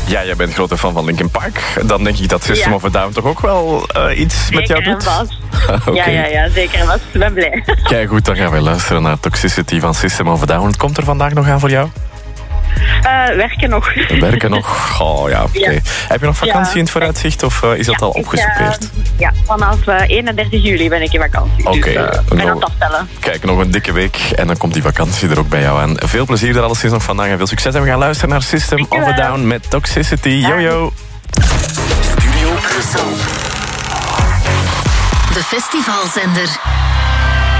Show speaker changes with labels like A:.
A: Ja, jij bent grote fan van Linkin Park. Dan denk ik dat System of a Down toch ook wel iets
B: Zeker
A: met jou doet?
B: Okay. Ja, zeker en vast. Ik ben blij.
A: Kijk goed, dan gaan we luisteren naar Toxicity van System of a Down. Het komt er vandaag nog aan voor jou?
B: Werken nog.
A: Werken nog? Oh ja, oké.
B: Ja.
A: Heb je nog vakantie in het vooruitzicht of is dat al opgesoupeerd?
B: Ja, vanaf 31 juli ben ik in vakantie.
A: Oké.
B: Dus ben aan het aftellen.
A: Kijk, nog een dikke week en dan komt die vakantie er ook bij jou aan. Veel plezier er alleszins nog vandaag en veel succes. En we gaan luisteren naar System of a Down met Toxicity. Yo.
C: Studio Brussel. De festivalzender.